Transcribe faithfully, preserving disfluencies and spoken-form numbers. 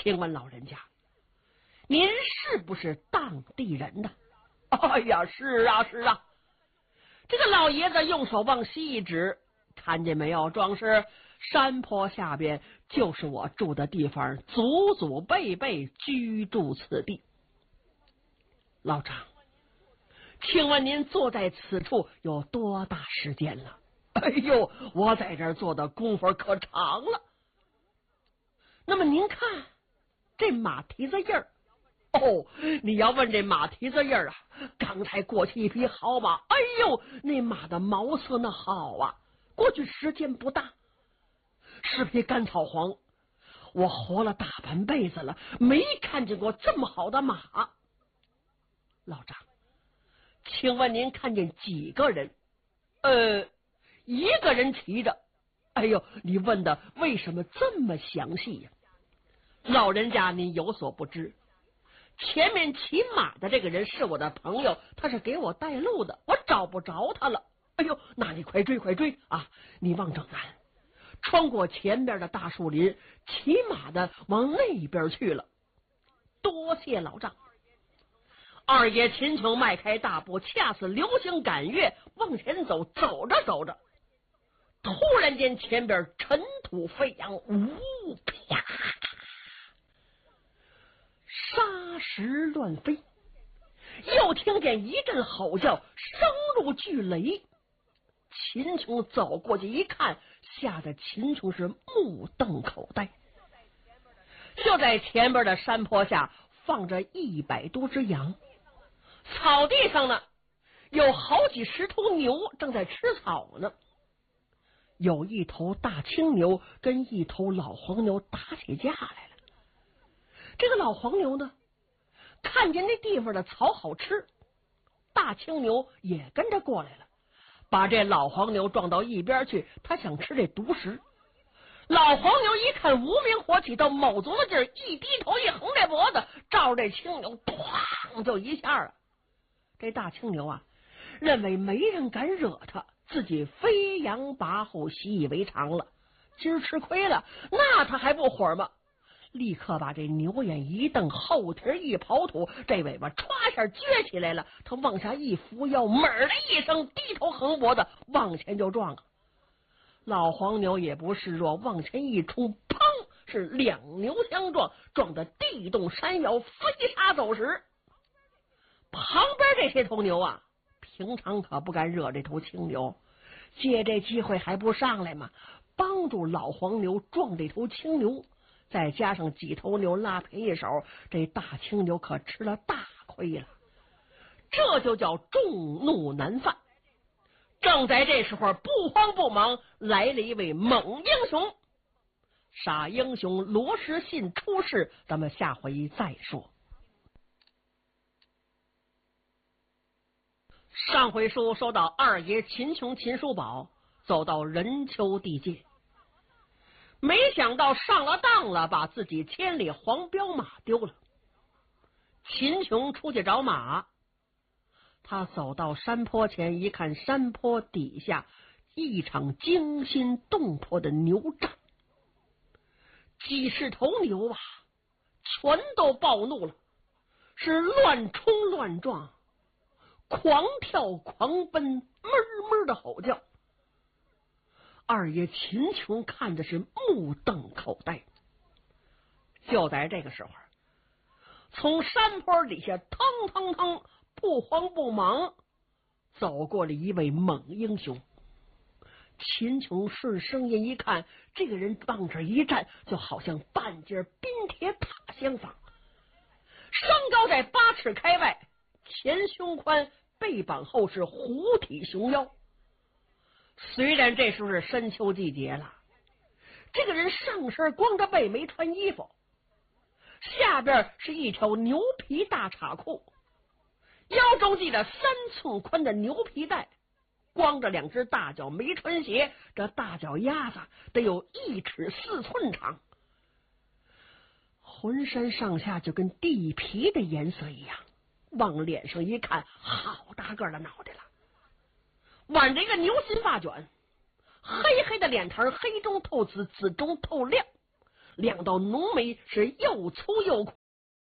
请问老人家，您是不是当地人呢？哎呀，是啊是啊。这个老爷子用手往西一指，看见没有，壮士，山坡下边就是我住的地方，祖祖辈辈居住此地。老张，请问您坐在此处有多大时间了？哎呦，我在这儿坐的功夫可长了。那么您看这马蹄子印儿，哦，你要问这马蹄子印儿啊，刚才过去一匹好马，哎呦，那马的毛色那好啊，过去时间不大，是匹干草黄，我活了大半辈子了，没看见过这么好的马。老张，请问您看见几个人？呃，一个人骑着。哎呦，你问的为什么这么详细呀？老人家您有所不知，前面骑马的这个人是我的朋友，他是给我带路的，我找不着他了。哎呦，那你快追快追啊！你往正南，穿过前边的大树林，骑马的往那边去了。多谢老丈。二爷秦琼迈开大步，恰似流星赶月往前走，走着走着，突然间前边尘土飞扬，呜啪，沙石乱飞，又听见一阵吼叫，声如巨雷。秦琼走过去一看，吓得秦琼是目瞪口呆。就在前边的山坡下放着一百多只羊，草地上呢有好几十头牛正在吃草呢。有一头大青牛跟一头老黄牛打起架来了。这个老黄牛呢，看见那地方的草好吃，大青牛也跟着过来了，把这老黄牛撞到一边去，他想吃这独食。老黄牛一看无名火起，到卯足了劲儿，一低头一横这脖子，照着这青牛砰就一下啊！这大青牛啊，认为没人敢惹他，自己飞扬跋扈，习以为常了。今儿吃亏了，那他还不火吗？立刻把这牛眼一瞪，后蹄一刨土，这尾巴歘下撅起来了。他往下一扶腰，猛的一声，低头横脖子往前就撞了。老黄牛也不示弱，往前一冲，砰，是两牛相撞，撞得地动山摇，飞沙走石。旁边这些头牛啊，平常可不敢惹这头青牛，借这机会还不上来吗？帮助老黄牛撞这头青牛，再加上几头牛拉便宜手，这大青牛可吃了大亏了。这就叫众怒难犯。正在这时候，不慌不忙来了一位猛英雄。傻英雄罗时信出世，咱们下回再说。上回书说到二爷秦琼秦叔宝走到任丘地界，没想到上了当了，把自己千里黄骠马丢了。秦琼出去找马，他走到山坡前一看，山坡底下一场惊心动魄的牛战，几十头牛啊，全都暴怒了，是乱冲乱撞，狂跳狂奔，哞哞的吼叫。二爷秦琼看的是目瞪口呆。就在这个时候，从山坡底下腾腾腾不慌不忙走过了一位猛英雄。秦琼顺声音一看，这个人往这一站，就好像半截冰铁塔相仿，身高在八尺开外，前胸宽，背膀厚，是虎体熊腰。虽然这时候是深秋季节了，这个人上身光着背，没穿衣服，下边是一条牛皮大叉裤，腰中系着三寸宽的牛皮带，光着两只大脚，没穿鞋，这大脚丫子得有一尺四寸长，浑身上下就跟地皮的颜色一样，往脸上一看，好大个的脑袋了，挽着一个牛心发卷，黑黑的脸膛，黑中透紫，紫中透亮， 两道浓眉是又粗又宽，